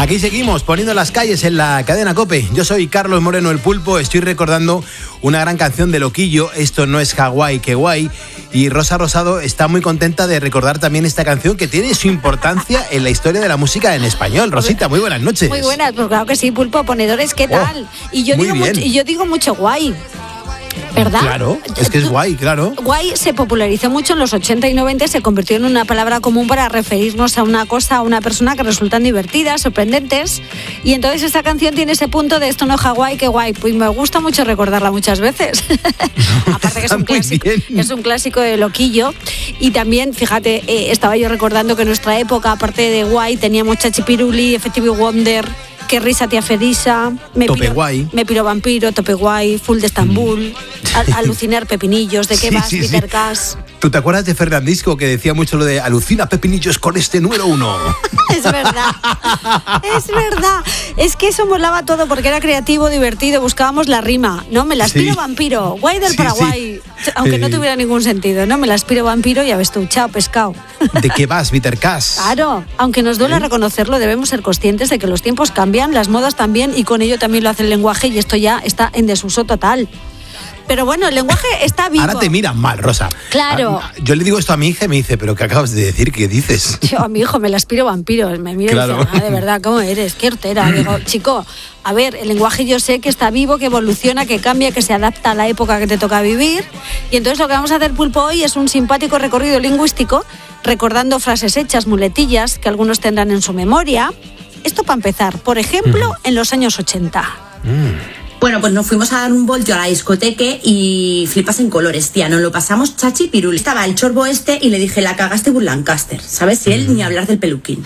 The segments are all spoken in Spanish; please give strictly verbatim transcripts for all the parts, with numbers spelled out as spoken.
Aquí seguimos poniendo las calles en la cadena COPE. Yo soy Carlos Moreno el Pulpo. Estoy recordando una gran canción de Loquillo, Esto no es Hawái, qué guay. Y Rosa Rosado está muy contenta de recordar también esta canción que tiene su importancia en la historia de la música en español. Rosita, muy buenas noches. Muy buenas, pues claro que sí, Pulpo, ponedores, ¿qué tal? Oh, y yo digo mucho, y yo digo mucho guay. ¿Verdad? Claro, es que es guay, claro. Guay se popularizó mucho en los ochenta y noventa, se convirtió en una palabra común para referirnos a una cosa, a una persona que resultan divertidas, sorprendentes. Y entonces esta canción tiene ese punto de esto no es Hawái, qué guay. Pues me gusta mucho recordarla muchas veces. Aparte que es un, clásico, es un clásico de Loquillo. Y también, fíjate, eh, estaba yo recordando que en nuestra época, aparte de guay, teníamos Chachi Piruli, Effective Wonder, Qué risa tía Fedisa, me Tope piro, guay. Me piro vampiro, Tope guay, Full de Estambul, mm. a, alucinar pepinillos, ¿de qué sí, vas, sí, Peter sí. Cass? ¿Tú te acuerdas de Fernandisco que decía mucho lo de alucina pepinillos con este número uno? Es verdad, es verdad. Es que eso molaba todo porque era creativo, divertido, buscábamos la rima, ¿no? Me la aspiro sí. vampiro, guay del sí, Paraguay, sí. aunque eh. no tuviera ningún sentido, ¿no? Me la aspiro vampiro y ya ves tú, chao, pescado. ¿De qué vas, Peter Cass? Claro, aunque nos duele ¿Eh? reconocerlo, debemos ser conscientes de que los tiempos cambian, las modas también, y con ello también lo hace el lenguaje, y esto ya está en desuso total. Pero bueno, el lenguaje está vivo. Ahora te miran mal, Rosa. Claro. Yo le digo esto a mi hija y me dice, ¿pero qué acabas de decir? ¿Qué dices? Yo a mi hijo me la aspiro vampiro. Me mira claro. y dice, ah, de verdad, ¿cómo eres? Qué hortera. Digo, chico, a ver, el lenguaje yo sé que está vivo, que evoluciona, que cambia, que se adapta a la época que te toca vivir. Y entonces lo que vamos a hacer, Pulpo, hoy es un simpático recorrido lingüístico, recordando frases hechas, muletillas, que algunos tendrán en su memoria. Esto para empezar, por ejemplo, mm. en los años ochenta. Mm. Bueno, pues nos fuimos a dar un voltio a la discoteca y flipas en colores, tía, nos lo pasamos chachi pirul. Estaba el chorbo este y le dije, la cagaste Burlancaster, ¿sabes? Y él ni hablar del peluquín.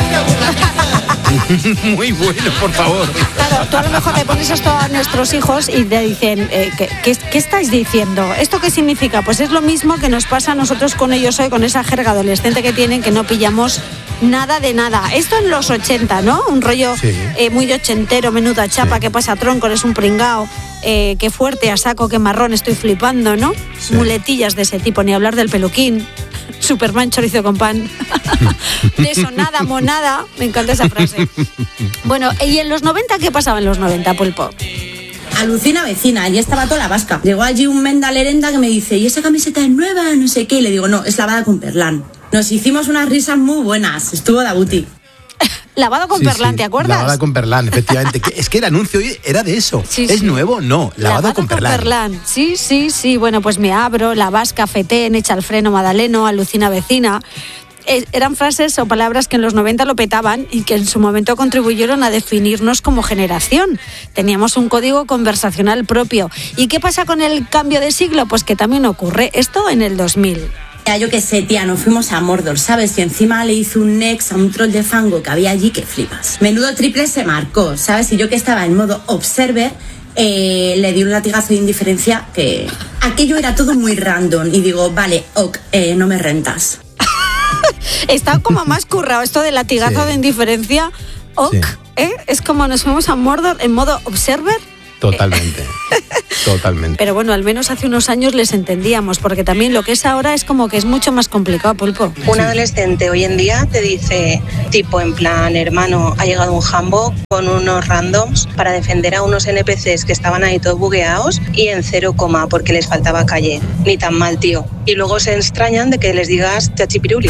Muy bueno, por favor. Claro, tú a lo mejor le pones esto a nuestros hijos y te dicen, eh, ¿qué, qué, ¿qué estáis diciendo? ¿Esto qué significa? Pues es lo mismo que nos pasa a nosotros con ellos hoy, con esa jerga adolescente que tienen, que no pillamos nada de nada. Esto en los ochenta, ¿no? Un rollo sí. eh, muy ochentero, menuda chapa, sí. ¿Qué pasa, tronco? Eres un pringao, eh, qué fuerte, a saco, qué marrón, estoy flipando, ¿no? Sí. Muletillas de ese tipo, ni hablar del peluquín. Superman chorizo con pan. De eso nada, monada. Me encanta esa frase. Bueno, ¿y en los noventa qué pasaba en los noventa, Pulpo? Alucina vecina, ya estaba toda la vasca. Llegó allí un menda lerenda que me dice, ¿y esa camiseta es nueva? No sé qué. Y le digo, no, es lavada con perlán. Nos hicimos unas risas muy buenas. Estuvo da booty. Lavado con sí, perlán, sí. ¿te acuerdas? Lavada con perlán, efectivamente. Es que el anuncio era de eso. Sí, ¿Es sí. nuevo? No, lavado, lavado con, con perlán. perlán. Sí, sí, sí. Bueno, pues me abro, la vasca, fetén, echa el freno, madaleno, alucina vecina. Eh, eran frases o palabras que en los noventa lo petaban y que en su momento contribuyeron a definirnos como generación. Teníamos un código conversacional propio. ¿Y qué pasa con el cambio de siglo? Pues que también ocurre esto en el dos mil. Ya, yo qué sé, tía, nos fuimos a Mordor, ¿sabes? Y encima le hizo un nex a un troll de fango que había allí que flipas. Menudo triple se marcó, ¿sabes? Y yo que estaba en modo observer, eh, le di un latigazo de indiferencia que... Aquello era todo muy random y digo, vale, ok, eh, no me rentas. Está como más currado esto de latigazo sí. de indiferencia, ok, sí. ¿eh? Es como nos fuimos a Mordor en modo observer. Totalmente, totalmente. Pero bueno, al menos hace unos años les entendíamos, porque también lo que es ahora es como que es mucho más complicado, Pulpo. Un adolescente hoy en día te dice, tipo en plan, hermano, ha llegado un jambo con unos randoms para defender a unos N P Cs que estaban ahí todos bugueados y en cero coma porque les faltaba calle. Ni tan mal, tío. Y luego se extrañan de que les digas chachipiruli.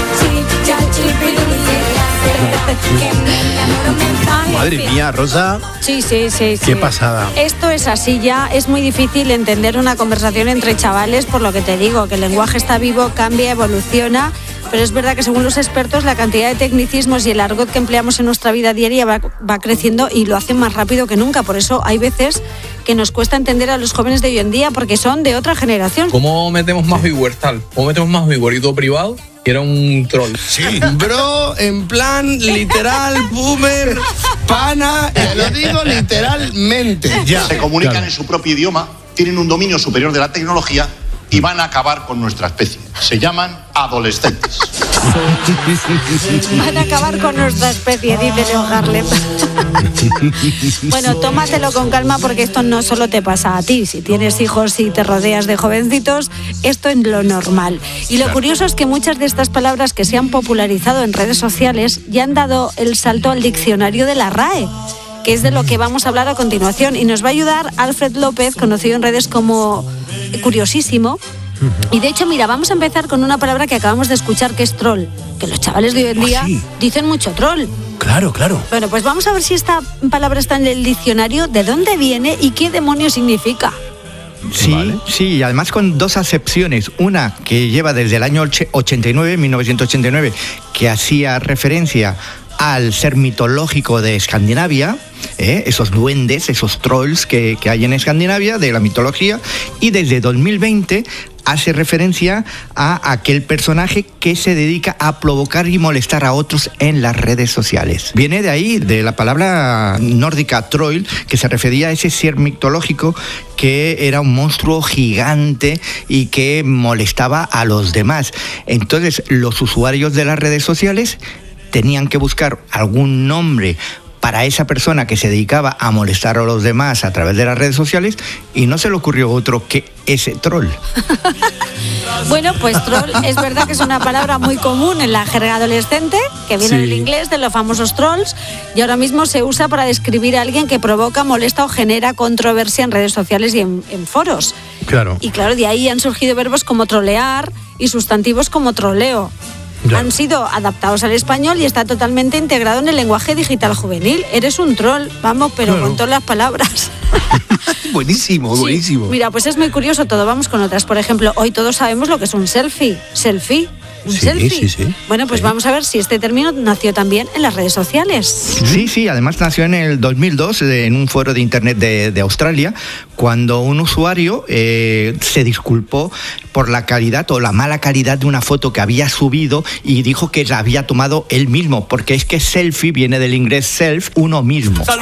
Madre mía, Rosa. Sí, sí, sí, sí. Qué pasada. Esto es así ya. Es muy difícil entender una conversación entre chavales, por lo que te digo, que el lenguaje está vivo, cambia, evoluciona. Pero es verdad que según los expertos la cantidad de tecnicismos y el argot que empleamos en nuestra vida diaria va, va creciendo y lo hacen más rápido que nunca. Por eso hay veces que nos cuesta entender a los jóvenes de hoy en día porque son de otra generación. ¿Cómo metemos más vigor tal? ¿Cómo metemos más vigor y todo privado? Y era un troll. Sí. Bro, en plan, literal, boomer, pana, eh, lo digo literalmente. Ya. Se comunican claro. en su propio idioma, tienen un dominio superior de la tecnología y van a acabar con nuestra especie. Se llaman adolescentes. Van a acabar con nuestra especie, dice Leo Harlem. Bueno, tómatelo con calma porque esto no solo te pasa a ti. Si tienes hijos y te rodeas de jovencitos, esto es lo normal. Y lo curioso es que muchas de estas palabras que se han popularizado en redes sociales ya han dado el salto al diccionario de la R A E, que es de lo que vamos a hablar a continuación. Y nos va a ayudar Alfred López, conocido en redes como Curiosísimo. Y de hecho, mira, vamos a empezar con una palabra que acabamos de escuchar, que es troll. Que los chavales de hoy en día ¿Ah, sí? dicen mucho troll. Claro, claro. Bueno, pues vamos a ver si esta palabra está en el diccionario, de dónde viene y qué demonios significa. Sí, vale. Sí, y además con dos acepciones. Una que lleva desde el año ochenta y nueve, mil novecientos ochenta y nueve, que hacía referencia al ser mitológico de Escandinavia, ¿eh? esos duendes, esos trolls que, que hay en Escandinavia, de la mitología, y desde dos mil veinte hace referencia a aquel personaje que se dedica a provocar y molestar a otros en las redes sociales. Viene de ahí, de la palabra nórdica troll, que se refería a ese ser mitológico que era un monstruo gigante y que molestaba a los demás. Entonces, los usuarios de las redes sociales tenían que buscar algún nombre para esa persona que se dedicaba a molestar a los demás a través de las redes sociales, y no se le ocurrió otro que ese troll. Bueno, pues troll es verdad que es una palabra muy común en la jerga adolescente, que viene Sí. del inglés, de los famosos trolls, y ahora mismo se usa para describir a alguien que provoca, molesta o genera controversia en redes sociales y en, en foros. Claro. Y claro, de ahí han surgido verbos como trolear y sustantivos como troleo. Claro. Han sido adaptados al español y está totalmente integrado en el lenguaje digital juvenil. Eres un troll, vamos, pero Claro. con todas las palabras. Buenísimo, Sí. buenísimo. Mira, pues es muy curioso todo. Vamos con otras. Por ejemplo, hoy todos sabemos lo que es un selfie. Selfie. Un Sí, selfie. sí, sí. Bueno, pues Sí. vamos a ver si este término nació también en las redes sociales. Sí, sí, además nació en el dos mil dos en un foro de internet de, de Australia, cuando un usuario eh, se disculpó por la calidad o la mala calidad de una foto que había subido y dijo que la había tomado él mismo, porque es que selfie viene del inglés self, uno mismo.